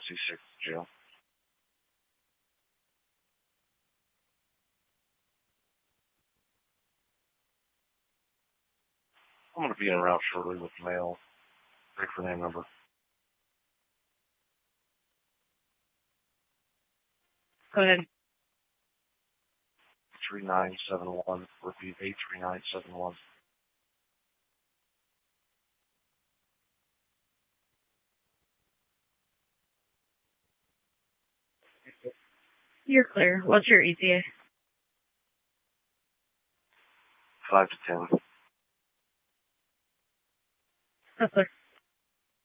C6 jail. I'm going to be en route shortly with mail. Ready for name number. Go ahead. 3971. Repeat, 83971. You're clear. What's your ETA? 5 to 10. That's clear.